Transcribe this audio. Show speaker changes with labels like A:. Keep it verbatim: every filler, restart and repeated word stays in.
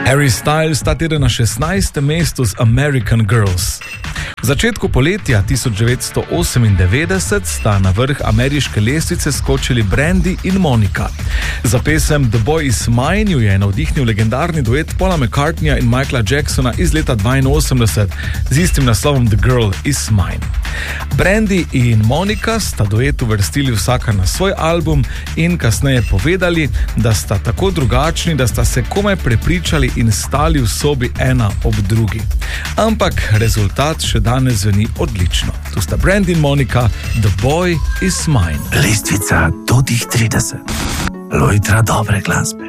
A: Harry Styles ta teden na šestnajstem mestu z American Girls. V začetku poletja tisoč devetsto osemindevetdeset sta na vrh ameriške lestvice skočili Brandy in Monica. Za pesem The Boy Is Mine ju je navdihnil legendarni duet Paula McCartneyja in Michaela Jacksona iz leta dvainosemdeset z istim naslovom The Girl Is Mine. Brandy in Monica sta duet uvrstili vsaka na svoj album in kasneje povedali, da sta tako drugačni, da sta se komaj prepričali in stali v sobi ena ob drugi. Ampak rezultat še danes zveni odlično. Tu sta Brandy in Monica, The Boy Is Mine.
B: Lestvica do tih trideset. Lojtra dobre glasbe.